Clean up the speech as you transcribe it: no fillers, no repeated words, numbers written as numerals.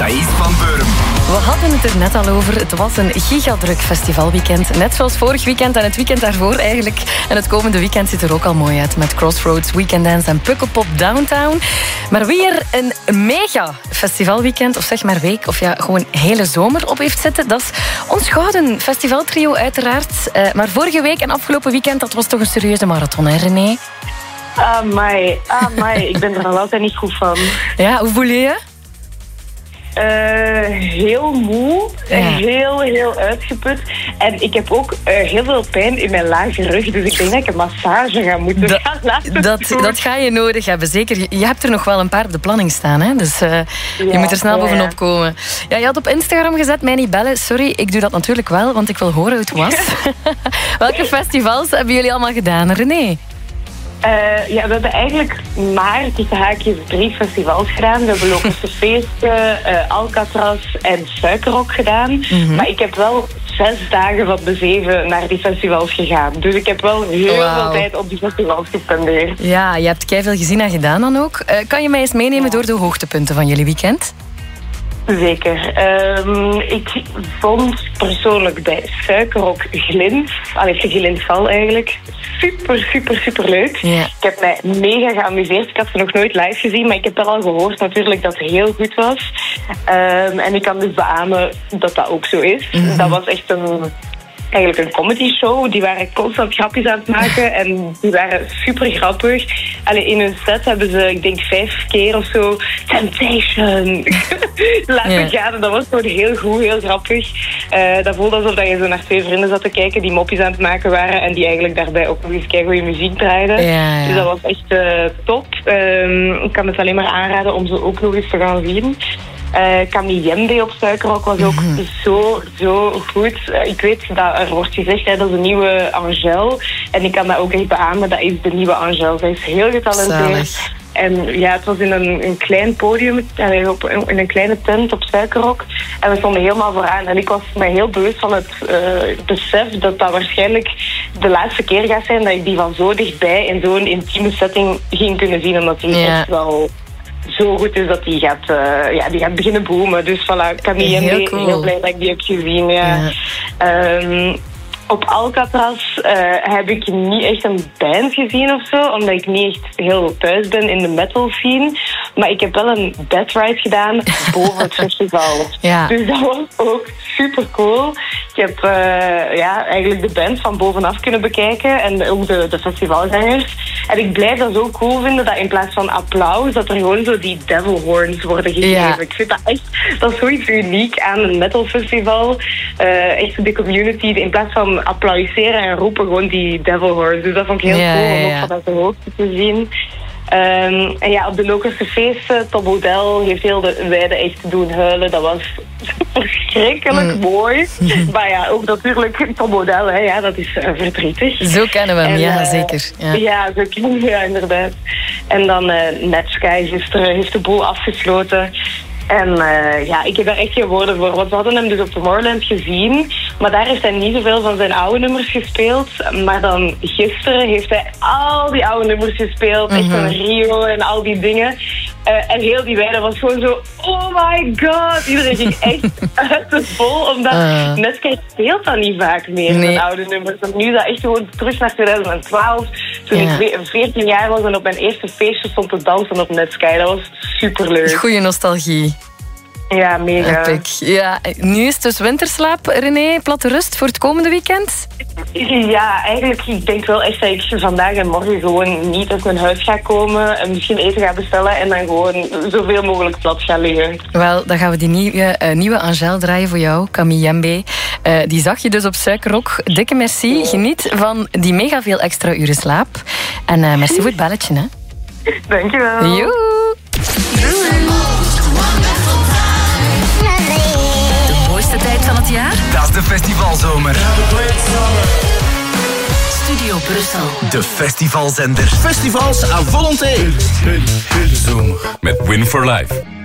Anaïs van Beurum. We hadden het er net al over. Het was een gigadruk festivalweekend. Net zoals vorig weekend en het weekend daarvoor eigenlijk. En het komende weekend ziet er ook al mooi uit. Met Crossroads, Weekend Dance en Pukkelpop Downtown. Maar wie er een mega festivalweekend, of zeg maar week, of ja, gewoon hele zomer op heeft zitten, dat is ons gouden festivaltrio uiteraard. Maar vorige week en afgelopen weekend, dat was toch een serieuze marathon, hè René? Amai. Ik ben er nog altijd niet goed van. Ja, hoe voel je je? Heel moe en heel uitgeput. En ik heb ook heel veel pijn in mijn lage rug. Dus ik denk dat ik een massage ga moeten gaan laten doen. Dat ga je nodig hebben, zeker. Je hebt er nog wel een paar op de planning staan, hè? Dus je moet er snel bovenop komen. Ja, je had op Instagram gezet, mij niet bellen. Sorry, ik doe dat natuurlijk wel, want ik wil horen hoe het was. Welke festivals hebben jullie allemaal gedaan, René? We hebben eigenlijk maar tussen haakjes 3 festivals gedaan. We hebben Lokerse Feesten, Alcatraz en Suikerrok gedaan. Mm-hmm. Maar ik heb wel 6 dagen van de 7 naar die festivals gegaan. Dus ik heb wel heel veel tijd op die festivals gespendeerd. Ja, je hebt keiveel gezien en gedaan dan ook. Kan je mij eens meenemen door de hoogtepunten van jullie weekend? Zeker. Ik vond persoonlijk bij Suikerrok Glintval eigenlijk super leuk. Yeah. Ik heb mij mega geamuseerd. Ik had ze nog nooit live gezien, maar ik heb wel al gehoord natuurlijk dat het heel goed was. En ik kan dus beamen dat dat ook zo is. Mm-hmm. Dat was echt eigenlijk een comedy show. Die waren constant grapjes aan het maken en die waren super grappig. In hun set hebben ze, ik denk 5 keer of zo, Temptation laten gaan. En dat was gewoon heel goed, heel grappig. Dat voelde alsof je zo naar 2 vrienden zat te kijken die mopjes aan het maken waren en die eigenlijk daarbij ook nog eens keigoede muziek draaiden. Ja. Dus dat was echt top. Ik kan het alleen maar aanraden om ze ook nog eens te gaan zien. Camille Jembe op Suikerrok was ook zo goed. Ik weet dat er wordt gezegd dat is de nieuwe Angèle. En ik kan dat ook echt beamen, dat is de nieuwe Angèle. Zij is heel getalenteerd. Zalig. En ja, het was in een klein podium, in een kleine tent op Suikerrok. En we stonden helemaal vooraan. En ik was mij heel bewust van het besef dat waarschijnlijk de laatste keer gaat zijn dat ik die van zo dichtbij in zo'n intieme setting ging kunnen zien. Omdat die echt wel zo goed is dat die gaat beginnen boomen. Dus voilà, Camille en heel blij dat ik die heb gezien. Ja. Op Alcatraz heb ik niet echt een band gezien of zo, omdat ik niet echt heel thuis ben in de metal scene. Maar ik heb wel een bed ride gedaan boven het festival. Ja. Dus dat was ook super cool. Ik heb eigenlijk de band van bovenaf kunnen bekijken en ook de festivalgangers. En ik blijf dat zo cool vinden dat in plaats van applaus, dat er gewoon zo die devil horns worden gegeven. Ja. Ik vind dat echt, dat is zoiets uniek aan een metalfestival. Echt de community, in plaats van applaudisseren en roepen, gewoon die devil horns. Dus dat vond ik heel cool om ook vanuit de hoogte te zien. En op de Lokerse Feesten, Tom Odell heeft heel de weide echt doen huilen. Dat was verschrikkelijk mooi. Maar ja, ook natuurlijk Tom Odell, dat is verdrietig. Zo kennen we hem, zeker. Ja, zo kennen we hem, inderdaad. En dan Netsky gisteren heeft de boel afgesloten. En ik heb daar echt geen woorden voor. Want we hadden hem dus op Tomorrowland gezien. Maar daar heeft hij niet zoveel van zijn oude nummers gespeeld. Maar dan gisteren heeft hij al die oude nummers gespeeld. Echt van Rio en al die dingen. En heel die weide was gewoon zo, oh my god. Iedereen ging echt uit de vol. Omdat Netsky speelt dat niet vaak meer, zijn oude nummers. En nu is dat echt gewoon terug naar 2012. Toen ik 14 jaar was en op mijn eerste feestje stond te dansen op Netsky. Dat was superleuk. Goeie nostalgie. Ja, mega. Epic. Ja, nu is het dus winterslaap, René. Platte rust voor het komende weekend? Ja, eigenlijk, ik denk wel echt dat ik vandaag en morgen gewoon niet uit mijn huis ga komen en misschien eten ga bestellen en dan gewoon zoveel mogelijk plat ga liggen. Wel, dan gaan we die nieuwe Angèle draaien voor jou, Camille Jembe. Die zag je dus op Suikerrok. Dikke merci. Geniet van die mega veel extra uren slaap. En merci voor het belletje, hè. Dankjewel. Joe. De tijd van het jaar? Dat is de festivalzomer. Studio Brussel. De festivalzender. Festivals à volonté. Zomer. Met Win for Life.